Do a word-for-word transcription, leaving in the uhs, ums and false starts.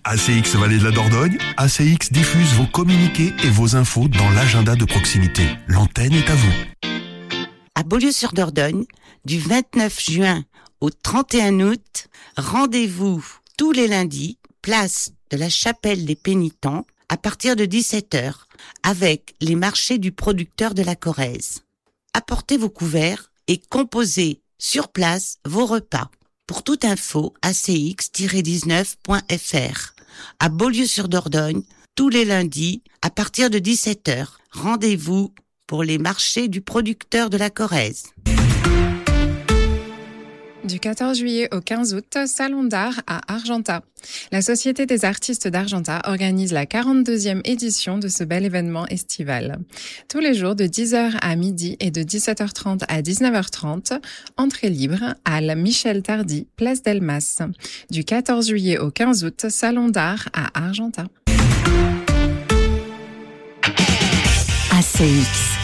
A C X Vallée de la Dordogne, A C X diffuse vos communiqués et vos infos dans l'agenda de proximité. L'antenne est à vous. À Beaulieu-sur-Dordogne, du vingt-neuf juin au trente et un août, rendez-vous tous les lundis, place de la Chapelle des Pénitents, à partir de dix-sept heures, avec les marchés du producteur de la Corrèze. Apportez vos couverts et composez sur place vos repas. Pour toute info, a c x tiret dix-neuf point f r. À Beaulieu-sur-Dordogne, tous les lundis, à partir de dix-sept heures, rendez-vous pour les marchés du producteur de la Corrèze. Du quatorze juillet au quinze août, Salon d'art à Argentat. La Société des artistes d'Argentat organise la quarante-deuxième édition de ce bel événement estival. Tous les jours de dix heures à midi et de dix-sept heures trente à dix-neuf heures trente, entrée libre à la Michel Tardy, place Delmas. Du quatorze juillet au quinze août, Salon d'art à Argentat. A C X